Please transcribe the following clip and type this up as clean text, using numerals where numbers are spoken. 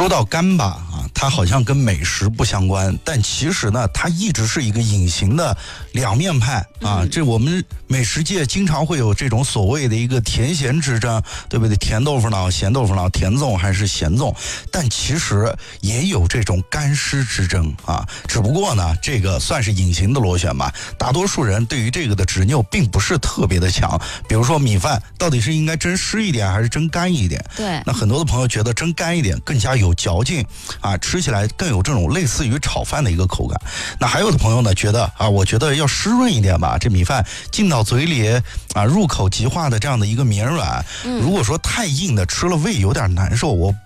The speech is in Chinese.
说到干巴啊，它好像跟美食不相关，但其实呢，它一直是一个隐形的两面派啊。这我们美食界经常会有这种所谓的一个甜咸之争，对不对？甜豆腐脑、咸豆腐脑，甜粽还是咸粽？但其实也有这种干湿之争啊。只不过呢，这个算是隐形的螺旋吧。大多数人对于这个的执拗并不是特别的强。比如说米饭到底是应该蒸湿一点还是蒸干一点？ 对， 那很多的朋友觉得蒸干一点更加有嚼劲啊，吃起来更有这种类似于炒饭的一个口感。那还有的朋友呢觉得啊，我觉得要湿润一点吧，这米饭进到嘴里啊，入口即化的这样的一个绵软。如果说太硬的吃了胃有点难受，我